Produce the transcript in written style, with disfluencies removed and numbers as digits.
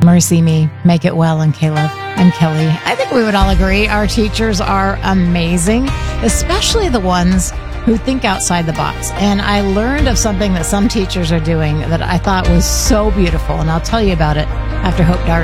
Mercy Me, Make It Well, and Caleb and Kelly. I think we would all agree our teachers are amazing, especially the ones who think outside the box. And I learned of something that some teachers are doing that I thought was so beautiful, and I'll tell you about it after Hope Dyer